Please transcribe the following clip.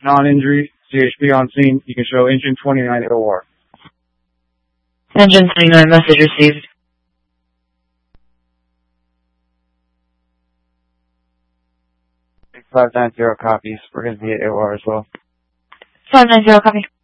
non-injury, CHP on scene. You can show engine 29 OR. Engine 29, message received. 590 copies. We're going to be at OR as well. 590, copy.